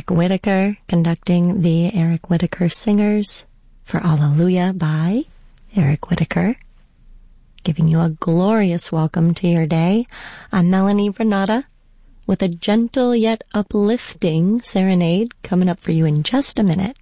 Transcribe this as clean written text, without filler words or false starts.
Eric Whitacre conducting the Eric Whitacre Singers for Alleluia by Eric Whitacre. Giving you a glorious welcome to your day. I'm Melanie Renata with a gentle yet uplifting serenade coming up for you in just a minute.